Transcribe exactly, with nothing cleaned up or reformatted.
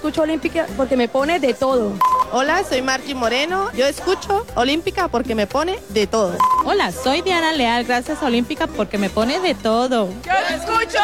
escucho Olímpica porque me pone de todo. Hola, soy Margie Moreno. Yo escucho Olímpica porque me pone de todo. Hola, soy Diana Leal. Gracias a Olímpica porque me pone de todo. Yo escucho